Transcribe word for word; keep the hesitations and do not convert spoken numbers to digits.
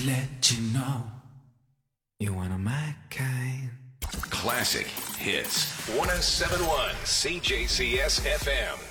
to let you know you're one of my kind. Classic hits. one oh seven point one C J C S F M.